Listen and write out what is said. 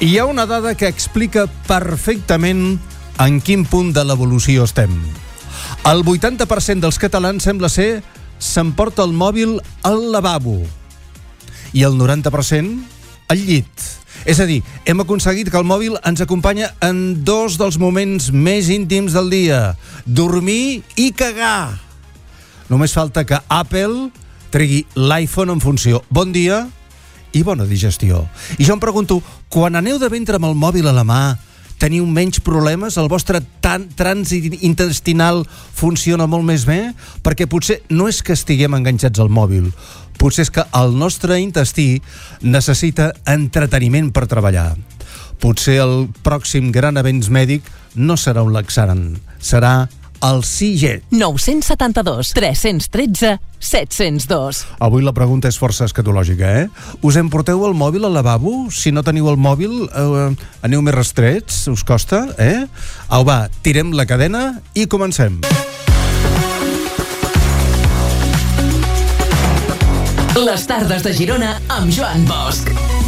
Hi ha una dada que explica perfectament en quin punt de l'evolució estem. El 80% dels catalans sembla ser s'emporta el mòbil al lavabo i el 90% al llit. És a dir, hem aconseguit que el mòbil ens acompanya en dos dels moments més íntims del dia: dormir i cagar. Només falta que Apple tregui l'iPhone en funció bon dia i bona digestió. I jo em pregunto, quan aneu de ventre amb el mòbil a la mà, teniu menys problemes? El vostre trànsit intestinal funciona molt més bé? Perquè potser no és que estiguem enganxats al mòbil, potser és que el nostre intestí necessita entreteniment per treballar. Potser el pròxim gran avenç mèdic no serà un laxant, serà el 5G. 972 313 702. Avui la pregunta és força escatològica, Us emporteu el mòbil al lavabo? Si no teniu el mòbil, aneu més restrets? Us costa, Au, va, tirem la cadena i comencem. Les tardes de Girona amb Joan Bosch.